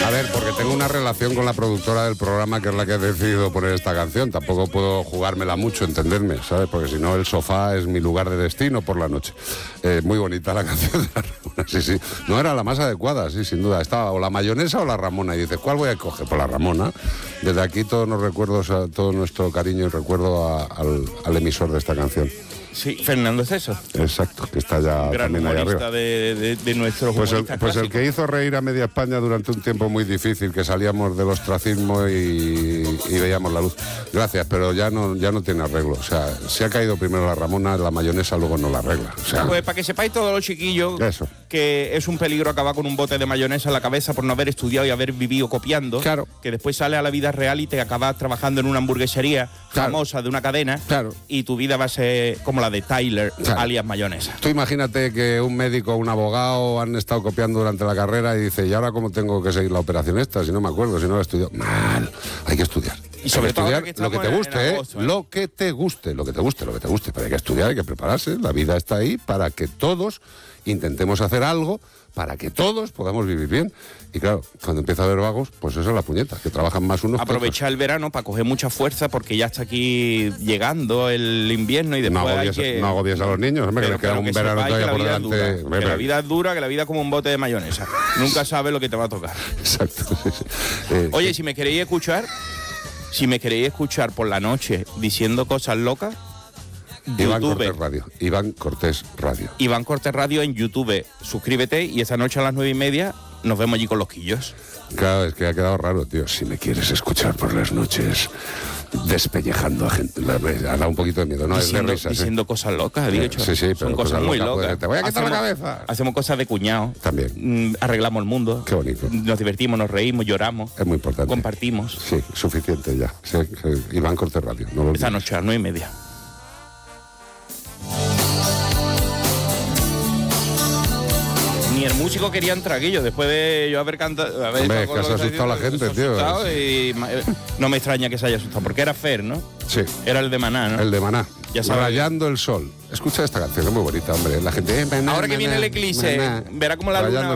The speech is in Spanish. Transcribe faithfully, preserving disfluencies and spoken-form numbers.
A ver, porque tengo una relación con la productora del programa que es la que ha decidido poner esta canción. Tampoco puedo jugármela mucho, entenderme, ¿sabes? Porque si no, el sofá es mi lugar de destino por la noche. Eh, muy bonita la canción de la Ramona, sí, sí. No era la más adecuada, sí, sin duda. Estaba o la mayonesa o la Ramona. Y dices, ¿cuál voy a coger? Por la Ramona. Desde aquí todos los recuerdos, a, todo nuestro cariño y recuerdo a, al, al emisor de esta canción. Sí, Fernando Ceso. Exacto, que está ya gran también ahí arriba. De, de, de nuestros pues el, humoristas pues el que hizo reír a media España durante un tiempo muy difícil, que salíamos del ostracismo y, y veíamos la luz. Gracias, pero ya no, ya no tiene arreglo. O sea, si ha caído primero la Ramona, la mayonesa luego no la arregla. O sea, pues para que sepáis todos los chiquillos eso. Que es un peligro acabar con un bote de mayonesa en la cabeza por no haber estudiado y haber vivido copiando. Claro. Que después sales a la vida real y te acabas trabajando en una hamburguesería claro. famosa de una cadena. Claro. Y tu vida va a ser como la de Tyler. Claro. Alias mayonesa. Tú imagínate que un médico o un abogado han estado copiando durante la carrera y dice, ¿y ahora cómo tengo que seguir la operación esta? Si no me acuerdo, si no la he estudiado. Mal, hay que estudiar. Y sobre todo estudiar lo que te guste, agosto, ¿eh? ¿eh? Lo que te guste, lo que te guste, lo que te guste. Pero hay que estudiar, hay que prepararse. La vida está ahí para que todos intentemos hacer algo para que todos podamos vivir bien. Y claro, cuando empieza a haber vagos, pues eso es la puñeta, que trabajan más unos Aprovechar el verano para coger mucha fuerza porque ya está aquí llegando el invierno y después no agobies, hay que... No agobies a los niños, hombre, pero, que les queda un verano todavía por delante. Que la vida es dura, que la vida es como un bote de mayonesa. Nunca sabes lo que te va a tocar. Exacto. Sí, sí. Eh, Oye, si me queréis escuchar, si me queréis escuchar por la noche diciendo cosas locas, Iván YouTube. Cortés Radio. Iván Cortés Radio. Iván Cortés Radio en YouTube. Suscríbete y esta noche a las nueve y media nos vemos allí con los quillos. Claro, es que ha quedado raro, tío. Si me quieres escuchar por las noches despellejando a gente, ha dado un poquito de miedo, ¿no? Diciendo, es de risas, diciendo ¿eh? cosas locas, he dicho. Sí, sí, pero son cosas, cosas muy locas. Puede, te voy a quitar hacemos, la cabeza. Hacemos cosas de cuñado. También. Mm, arreglamos el mundo. Qué bonito. Nos divertimos, nos reímos, lloramos. Es muy importante. Compartimos. Sí, suficiente ya. Sí, Iván Cortés Radio. No lo Esta noche a las nueve y media. Ni el músico quería entrar, Guillo, después de yo haber cantado... Haber Hombre, es que se ha asustado la gente, tío. Y no me extraña que se haya asustado, porque era Fer, ¿no? Sí. Era el de Maná, ¿no? El de Maná. Ya sabes. Rayando el sol. Escucha esta canción, es muy bonita, hombre. La gente... Eh, maná, Ahora que maná, viene el eclipse, maná. verá como la luna